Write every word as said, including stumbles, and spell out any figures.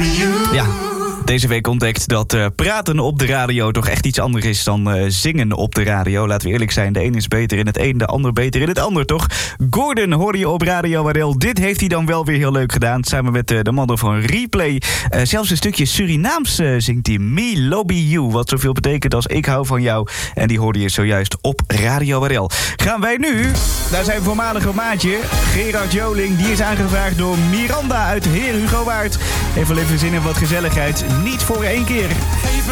Ja. Deze week ontdekt dat uh, praten op de radio toch echt iets anders is dan uh, zingen op de radio. Laten we eerlijk zijn, de een is beter in het een, de ander beter in het ander, toch? Gordon hoorde je op Radio Waddel. Dit heeft hij dan wel weer heel leuk gedaan. Samen met uh, de mannen van Replay. Uh, zelfs een stukje Surinaams uh, zingt hij. Me lobby you, wat zoveel betekent als ik hou van jou. En die hoorde je zojuist op Radio Waddel. Gaan wij nu naar zijn voormalige maatje, Gerard Joling. Die is aangevraagd door Miranda uit Heer Hugo Waard. Even even zin in wat gezelligheid. Niet voor één keer.